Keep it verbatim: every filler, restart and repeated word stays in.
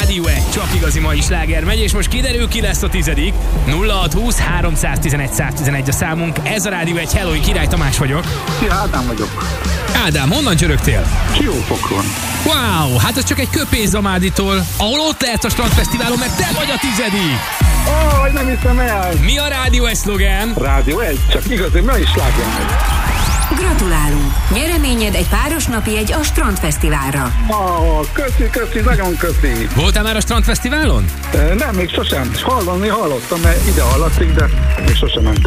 Rádió egy, csak igazi mai sláger megy, és most kiderül, ki lesz a tizedik. nulla hat húsz háromszáztizenegy száztizenegy a számunk. Ez a Rádió egy. Hello, Király Tamás vagyok. Szia, Ádám vagyok. Ádám, honnan csörögtél? Siófokon. Wow, hát ez csak egy köpés Zamáditól, ahol ott lehetsz a Strandfesztiválon, mert te vagy a tizedik. Ó, oh, nem hiszem el. Mi a Rádió egy szlogán? Rádió egy, csak igazi mai sláger megy. Gratulálunk! Nyereményed egy páros napjegy a Strandfesztiválra. Oh, köszi, köszi, nagyon köszi. Voltál már a Strandfesztiválon? Nem, még sosem. Hallani hallottam, mert ide hallatszik, de még sosem mentem.